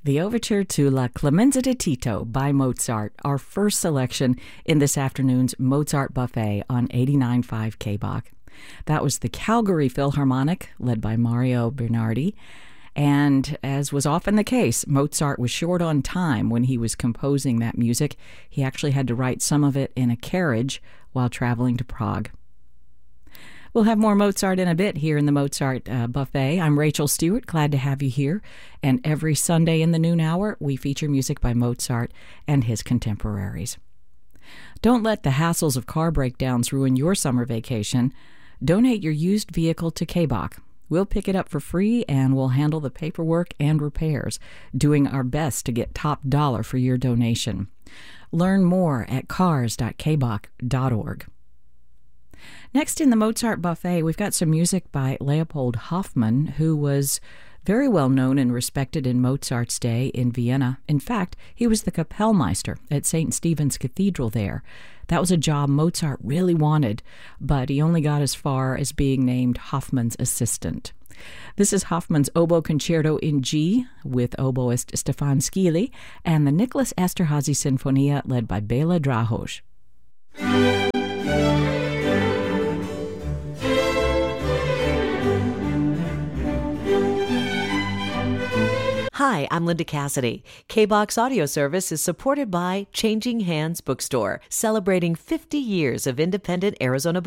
The overture to La Clemenza di Tito by Mozart, our first selection in this afternoon's Mozart Buffet on 89.5 KBach. That was the Calgary Philharmonic, led by Mario Bernardi. And as was often the case, Mozart was short on time when he was composing that music. He actually had to write some of it in a carriage while traveling to Prague. We'll have more Mozart in a bit here in the Mozart Buffet. I'm Rachel Stewart, glad to have you here. And every Sunday in the noon hour, we feature music by Mozart and his contemporaries. Don't let the hassles of car breakdowns ruin your summer vacation. Donate your used vehicle to KBach. We'll pick it up for free and we'll handle the paperwork and repairs, doing our best to get top dollar for your donation. Learn more at cars.kbach.org. Next in the Mozart Buffet, we've got some music by Leopold Hoffmann, who was very well known and respected in Mozart's day in Vienna. In fact, he was the Kapellmeister at St. Stephen's Cathedral there. That was a job Mozart really wanted, but he only got as far as being named Hoffmann's assistant. This is Hoffmann's Oboe Concerto in G with oboist Stefan Skili and the Nicholas Esterhazy Sinfonia led by Bela Drahos. Hi, I'm Linda Cassidy. KBach's audio service is supported by Changing Hands Bookstore, celebrating 50 years of independent Arizona